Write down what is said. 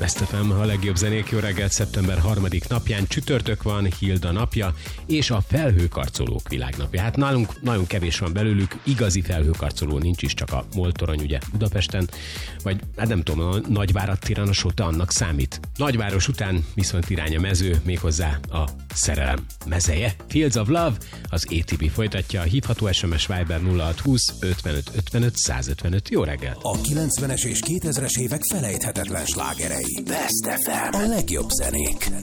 Best FM, a legjobb zenék. Jó reggelt, szeptember 3. napján, csütörtök van, Hilda napja, és a felhőkarcolók világnapja. Hát nálunk nagyon kevés van belőlük, igazi felhőkarcoló nincs is, csak a MOL-torony ugye Budapesten, vagy hát nem tudom, a Nagyvárad téren a Sota annak számít. Nagyváros után viszont irány a mező, méghozzá a szerelem mezeje. Fields of Love, az ATB folytatja, a hívható SMS Viber 0620 55 55 155. Jó reggelt! A 90-es és 2000-es évek felejthetetlen slágerei. Best FM. A legjobb zenék.